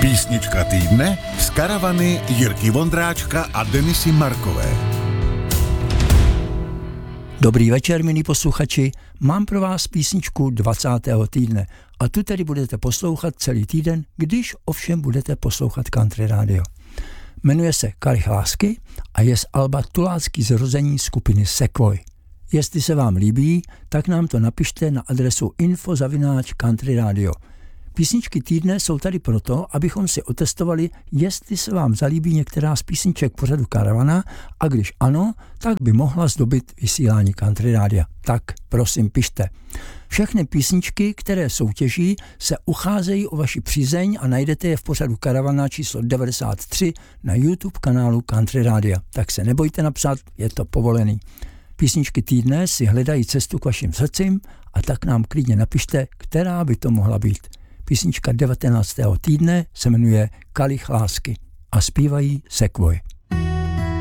Písnička týdne z karavany Jirky Vondráčka a Denisy Markové. Dobrý večer, milí posluchači. Mám pro vás písničku 20. týdne a tu tedy budete poslouchat celý týden, když ovšem budete poslouchat country radio. Jmenuje se Kalich lásky a je z alba Tulácký zrození skupiny Sequoia. Jestli se vám líbí, tak nám to napište na adresu info@countryradio. Písničky týdne jsou tady proto, abychom si otestovali, jestli se vám zalíbí některá z písniček pořadu Karavana a když ano, tak by mohla zdobit vysílání Country Rádia. Tak prosím pište. Všechny písničky, které soutěží, se ucházejí o vaši přízeň a najdete je v pořadu Karavana číslo 93 na YouTube kanálu Country Rádia. Tak se nebojte napsat, je to povolený. Písničky týdne si hledají cestu k vašim srdcím a tak nám klidně napište, která by to mohla být. Písnička 19. týdne se jmenuje Kalich lásky a zpívají Sequoia.